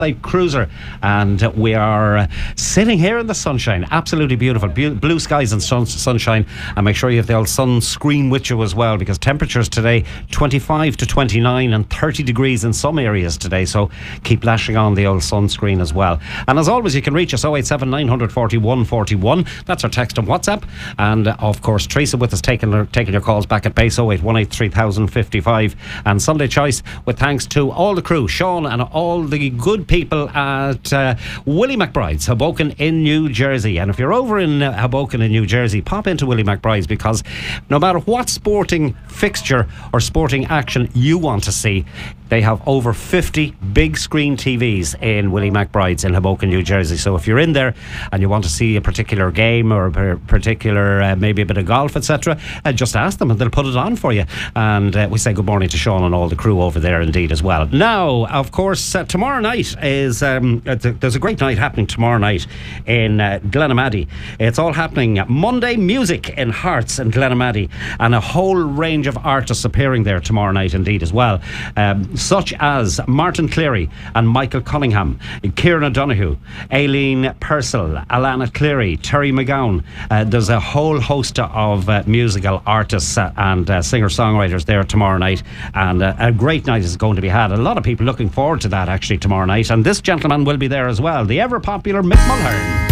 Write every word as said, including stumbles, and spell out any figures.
Light Cruiser, and we are uh, sitting here in the sunshine. Absolutely beautiful, Be- blue skies and sun- sunshine. And make sure you have the old sunscreen with you as well, because temperatures today twenty-five to twenty-nine and thirty degrees in some areas today. So keep lashing on the old sunscreen as well. And as always, you can reach us oh eight seven nine four one four one. That's our text and WhatsApp. And uh, of course, Teresa with us taking her, taking your calls back at base oh eight one eight three thousand fifty-five. And Sunday Choice with thanks to all the crew, Sean, and all the good people at uh, Willie McBride's, Hoboken in New Jersey. And if you're over in uh, Hoboken in New Jersey, pop into Willie McBride's, because no matter what sporting fixture or sporting action you want to see, they have over fifty big screen T Vs in Willie McBride's in Hoboken, New Jersey. So if you're in there and you want to see a particular game or a particular uh, maybe a bit of golf, et cetera, uh, just ask them and they'll put it on for you. And uh, we say good morning to Sean and all the crew over there indeed as well. Now, of course, uh, tomorrow night is um, uh, th- there's a great night happening tomorrow night in uh, Glenamaddy. It's all happening Monday Music in Hearts in Glenamaddy, and a whole range of artists appearing there tomorrow night indeed as well, um, such as Martin Cleary and Michael Cunningham, Kieran O'Donoghue, Aileen Purcell, Alana Cleary, Terry McGowan. Uh, there's a whole host of uh, musical artists uh, and uh, singer-songwriters there tomorrow night, and uh, a great night is going to be had. A lot of people looking forward to that actually tomorrow night, and this gentleman will be there as well, the ever popular Mick Mulhern.